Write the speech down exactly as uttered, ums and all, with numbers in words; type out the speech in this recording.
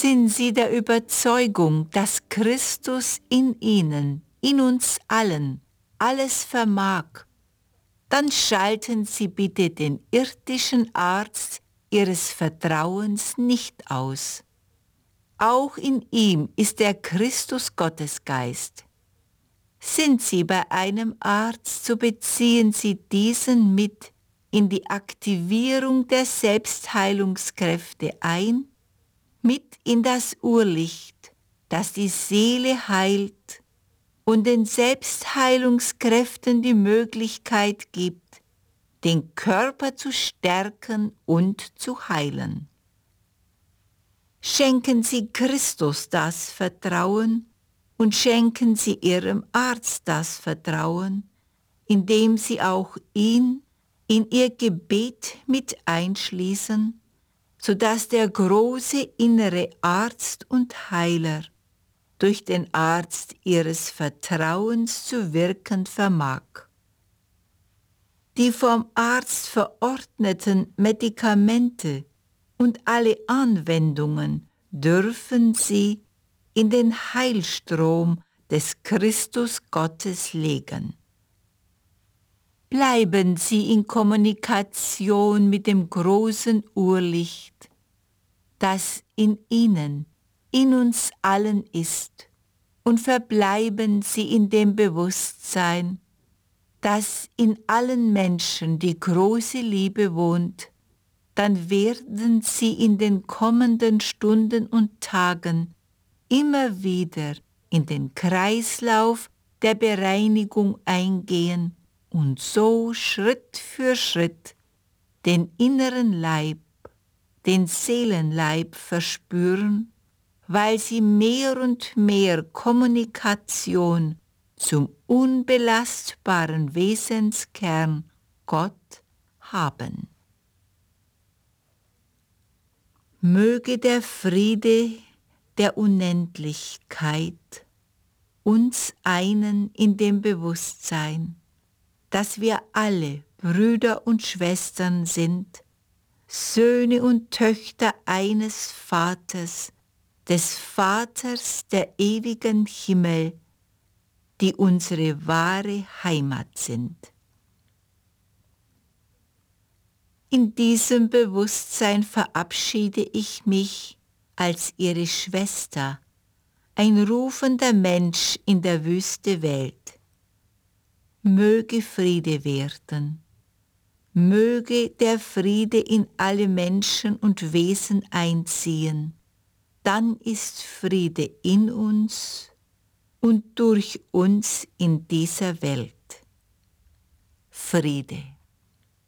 Sind Sie der Überzeugung, dass Christus in Ihnen, in uns allen, alles vermag? Dann schalten Sie bitte den irdischen Arzt Ihres Vertrauens nicht aus. Auch in ihm ist der Christus Gottesgeist. Sind Sie bei einem Arzt, so beziehen Sie diesen mit in die Aktivierung der Selbstheilungskräfte ein, mit in das Urlicht, das die Seele heilt und den Selbstheilungskräften die Möglichkeit gibt, den Körper zu stärken und zu heilen. Schenken Sie Christus das Vertrauen und schenken Sie Ihrem Arzt das Vertrauen, indem Sie auch ihn in Ihr Gebet mit einschließen, sodass der große innere Arzt und Heiler durch den Arzt Ihres Vertrauens zu wirken vermag. Die vom Arzt verordneten Medikamente und alle Anwendungen dürfen Sie in den Heilstrom des Christus Gottes legen. Bleiben Sie in Kommunikation mit dem großen Urlicht, das in Ihnen, in uns allen ist, und verbleiben Sie in dem Bewusstsein, dass in allen Menschen die große Liebe wohnt. Dann werden Sie in den kommenden Stunden und Tagen immer wieder in den Kreislauf der Bereinigung eingehen und so Schritt für Schritt den inneren Leib, den Seelenleib verspüren, weil Sie mehr und mehr Kommunikation zum unbelastbaren Wesenskern Gott haben. Möge der Friede der Unendlichkeit uns einen in dem Bewusstsein, dass wir alle Brüder und Schwestern sind, Söhne und Töchter eines Vaters, des Vaters der ewigen Himmel, die unsere wahre Heimat sind. In diesem Bewusstsein verabschiede ich mich als Ihre Schwester, ein rufender Mensch in der Wüste Welt. Möge Friede werden, möge der Friede in alle Menschen und Wesen einziehen, dann ist Friede in uns und durch uns in dieser Welt. Friede.